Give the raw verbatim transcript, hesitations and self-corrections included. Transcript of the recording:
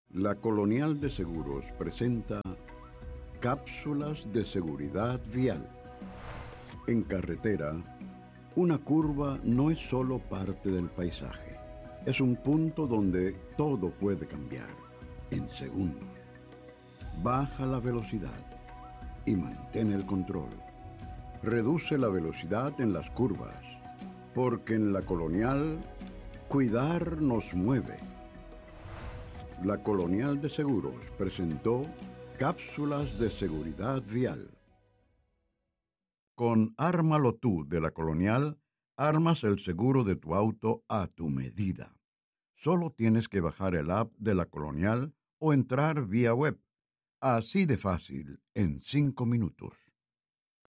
La Colonial de Seguros presenta cápsulas de seguridad vial. En carretera, una curva no es solo parte del paisaje. Es un punto donde todo puede cambiar en segundos. Baja la velocidad y mantén el control. Reduce la velocidad en las curvas, porque en la Colonial, cuidar nos mueve. La Colonial de Seguros presentó cápsulas de seguridad vial. Con Ármalo Tú de la Colonial, armas el seguro de tu auto a tu medida. Solo tienes que bajar el app de la Colonial o entrar vía web. Así de fácil, en cinco minutos.